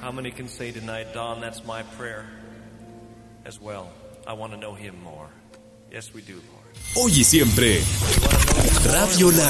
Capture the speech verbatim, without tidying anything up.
How many can say tonight, Don, that's my prayer as well? I want to know him more. Yes, we do, Lord. Hoy y siempre, Radio La